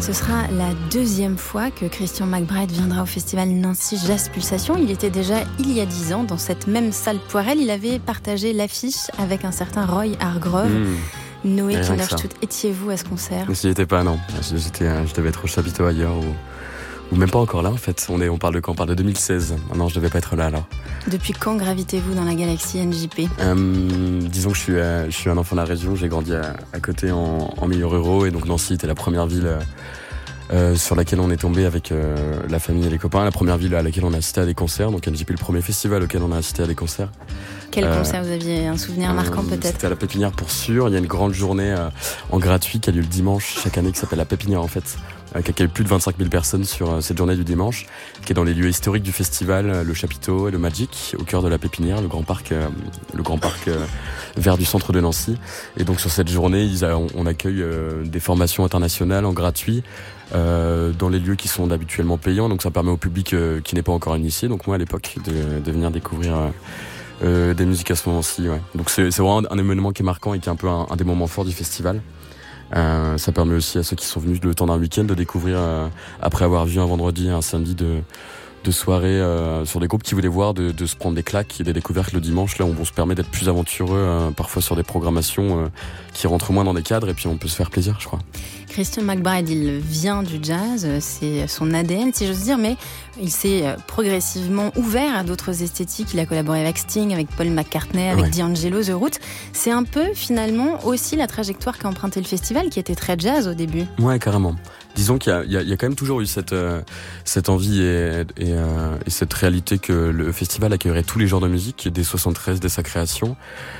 Ce sera la deuxième fois que Christian McBride viendra au festival Nancy Jazz Pulsation. Il était déjà il y a 10 ans dans cette même salle Poirel. Il avait partagé l'affiche avec un certain Roy Hargrove. Noé Kinderstut, étiez-vous à ce concert? Je n'y étais pas, non. Je devais être au chapiteau ailleurs ou même pas encore là en fait. On parle de quand? On parle de 2016. Non, je devais pas être là alors. Depuis quand gravitez-vous dans la galaxie NJP? Disons que je suis un enfant de la région. J'ai grandi à côté en milieu ruraux et donc Nancy était la première ville sur laquelle on est tombé avec la famille et les copains. La première ville à laquelle on a assisté à des concerts. Donc NJP, le premier festival auquel on a assisté à des concerts. Quel concert? Vous aviez un souvenir marquant peut-être? C'était à la Pépinière pour sûr. Il y a une grande journée en gratuit qui a lieu le dimanche chaque année qui s'appelle la Pépinière en fait. Qui accueille plus de 25 000 personnes sur cette journée du dimanche, qui est dans les lieux historiques du festival, le chapiteau et le Magic, au cœur de la Pépinière, le grand parc vert du centre de Nancy. Et donc sur cette journée, on accueille des formations internationales en gratuit dans les lieux qui sont habituellement payants. Donc ça permet au public qui n'est pas encore initié, donc moi à l'époque, de venir découvrir des musiques à ce moment-ci. Ouais. Donc c'est vraiment un événement qui est marquant et qui est un peu un des moments forts du festival. Ça permet aussi à ceux qui sont venus le temps d'un week-end de découvrir, après avoir vu un vendredi et un samedi de soirée sur des groupes qui voulaient voir, de se prendre des claques et des découvertes le dimanche. Là, on se permet d'être plus aventureux, parfois sur des programmations qui rentrent moins dans des cadres et puis on peut se faire plaisir, je crois. Christian McBride, il vient du jazz, c'est son ADN si j'ose dire, mais il s'est progressivement ouvert à d'autres esthétiques. Il a collaboré avec Sting, avec Paul McCartney, avec D'Angelo, The Roots. C'est un peu finalement aussi la trajectoire qu'a emprunté le festival, qui était très jazz au début. Ouais, carrément. Disons qu'il y a quand même toujours eu cette envie et cette réalité que le festival accueillerait tous les genres de musique, dès 73, dès sa création.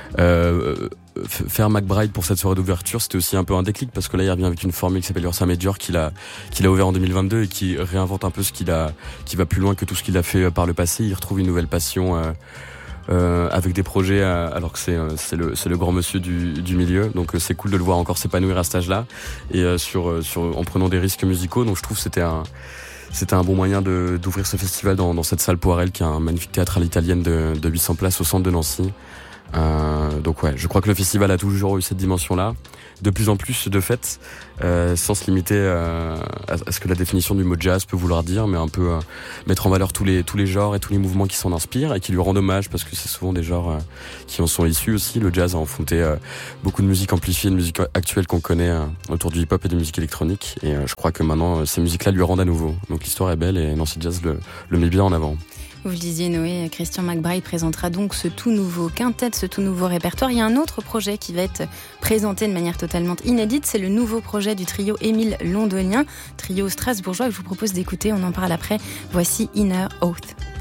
Faire McBride pour cette soirée d'ouverture, c'était aussi un peu un déclic parce que là il revient avec une formule qui s'appelle Ursa Major qu'il a ouvert en 2022 et qui réinvente un peu qui va plus loin que tout ce qu'il a fait par le passé. Il retrouve une nouvelle passion avec des projets alors que c'est le grand monsieur du milieu, donc c'est cool de le voir encore s'épanouir à cet âge-là et en prenant des risques musicaux. Donc je trouve que c'était un bon moyen d'ouvrir ce festival dans cette salle Poirel qui est un magnifique théâtre à l'italienne de 800 places au centre de Nancy. Donc ouais, je crois que le festival a toujours eu cette dimension-là, de plus en plus de fait, sans se limiter à ce que la définition du mot jazz peut vouloir dire, mais un peu mettre en valeur tous les genres et tous les mouvements qui s'en inspirent et qui lui rendent hommage parce que c'est souvent des genres qui en sont issus aussi. Le jazz a enfanté beaucoup de musique amplifiée, de musique actuelle qu'on connaît autour du hip-hop et de musique électronique, et je crois que maintenant ces musiques-là lui rendent à nouveau. Donc l'histoire est belle et Nancy Jazz le met bien en avant. Vous le disiez, Noé, Christian McBride présentera donc ce tout nouveau quintet, ce tout nouveau répertoire. Il y a un autre projet qui va être présenté de manière totalement inédite. C'est le nouveau projet du trio Émile Londonien, trio strasbourgeois que je vous propose d'écouter. On en parle après. Voici Inner Oath.